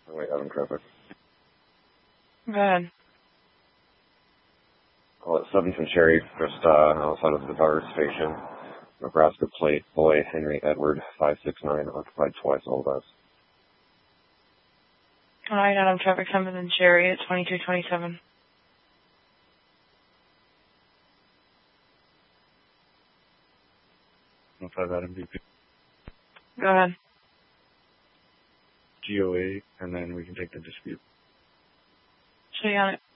Wait, Adam traffic. Go ahead. Call it 7th and Cherry, just outside of the BART station. Nebraska plate, boy, Henry Edward, 569, occupied twice, old us. Alright, Adam traffic 7th and Cherry at 2227. Adam BP. Go ahead. GOA, and then we can take the dispute. Show you on it.